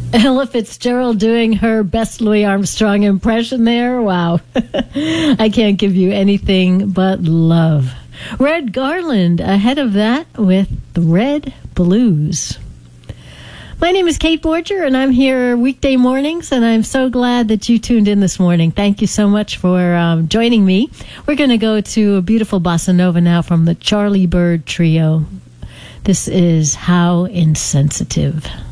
Ella Fitzgerald doing her best Louis Armstrong impression there. Wow. I can't give you anything but love. Red Garland ahead of that with the Red Blues. My name is Kate Borger, and I'm here weekday mornings, and I'm so glad that you tuned in this morning. Thank you so much for joining me. We're going to go to a beautiful bossa nova now from the Charlie Byrd Trio. This is How Insensitive.